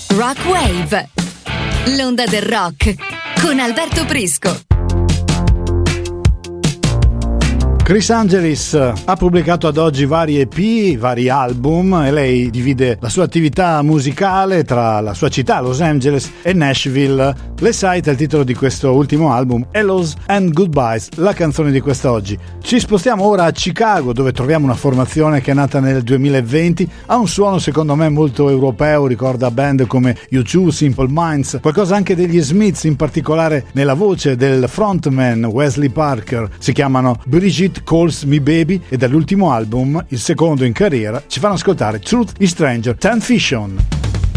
Rock Wave, l'onda del rock con Alberto Prisco. Chris Angelis ha pubblicato ad oggi vari EP, vari album, e lei divide la sua attività musicale tra la sua città, Los Angeles, e Nashville. Le Sight è il titolo di questo ultimo album, Hellos and Goodbyes, la canzone di quest'oggi. Ci spostiamo ora a Chicago, dove troviamo una formazione che è nata nel 2020, ha un suono secondo me molto europeo, ricorda band come U2, Simple Minds, qualcosa anche degli Smiths, in particolare nella voce del frontman Wesley Parker. Si chiamano Brigitte Calls Me Baby e dall'ultimo album, il secondo in carriera, ci fanno ascoltare Truth is Stranger, Transfusion.